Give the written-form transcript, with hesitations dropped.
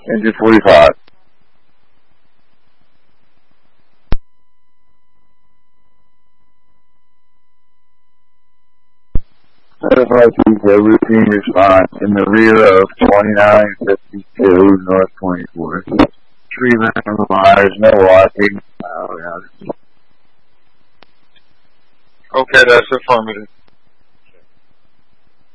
Engine 45. Routine response in the rear of 2952 North 24th. Treatment requires no walking. Okay, that's affirmative.